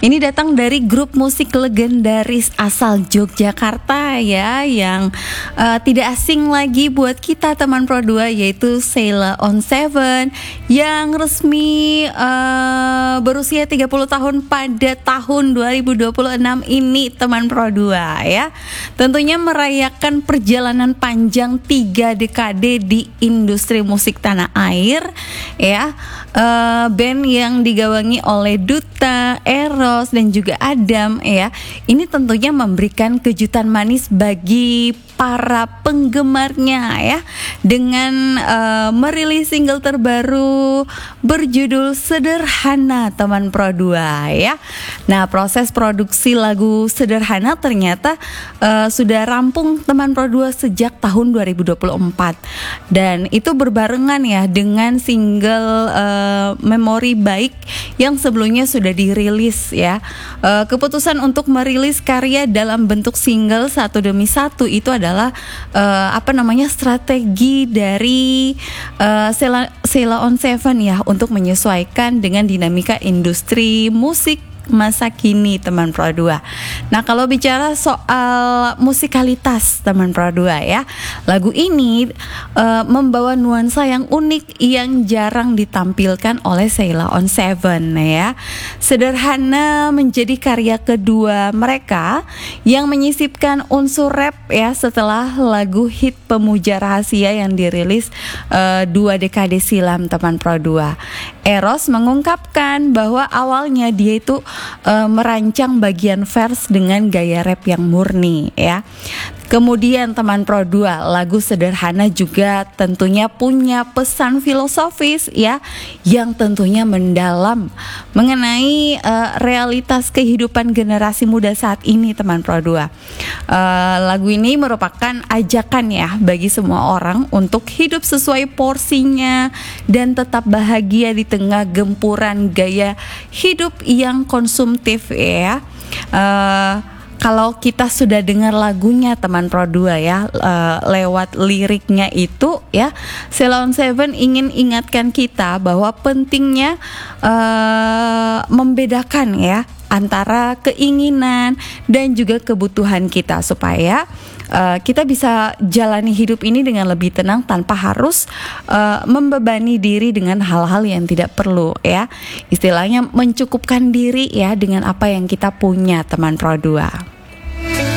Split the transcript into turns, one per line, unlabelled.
Ini datang dari grup musik legendaris asal Yogyakarta ya, yang tidak asing lagi buat kita teman Pro 2, yaitu Sheila on 7 yang resmi berusia 30 tahun pada tahun 2026 ini teman Pro 2 ya. Tentunya merayakan perjalanan panjang 3 dekade di industri musik tanah air ya. Band yang digawangi oleh Duta, Eros dan juga Adam ya. Ini tentunya memberikan kejutan manis bagi para penggemarnya ya, dengan merilis single terbaru berjudul Sederhana teman Pro 2 ya. Nah, proses produksi lagu Sederhana ternyata sudah rampung teman Pro 2 sejak tahun 2024, dan itu berbarengan ya dengan single Memori Baik yang sebelumnya sudah dirilis ya. Keputusan untuk merilis karya dalam bentuk single satu demi satu itu adalah strategi dari Sheila on 7 ya, untuk menyesuaikan dengan dinamika industri musik masa kini teman Pro 2. Nah, kalau bicara soal musikalitas teman Pro 2 ya, lagu ini membawa nuansa yang unik yang jarang ditampilkan oleh Sheila on 7 ya. Sederhana menjadi karya kedua mereka yang menyisipkan unsur rap ya, setelah lagu hit Pemuja Rahasia yang dirilis 2 dekade silam teman Pro 2. Eros mengungkapkan bahwa awalnya dia itu merancang bagian verse dengan gaya rap yang murni ya. Kemudian teman Pro 2, lagu Sederhana juga tentunya punya pesan filosofis ya, yang tentunya mendalam mengenai realitas kehidupan generasi muda saat ini teman Pro 2. Lagu ini merupakan ajakan ya bagi semua orang untuk hidup sesuai porsinya dan tetap bahagia di tengah gempuran gaya hidup yang konsumtif ya. Kalau kita sudah dengar lagunya teman Pro 2 ya, lewat liriknya itu ya, Sheila on 7 ingin ingatkan kita bahwa pentingnya membedakan ya antara keinginan dan juga kebutuhan kita, supaya kita bisa jalani hidup ini dengan lebih tenang tanpa harus membebani diri dengan hal-hal yang tidak perlu ya. Istilahnya mencukupkan diri ya dengan apa yang kita punya teman Pro 2.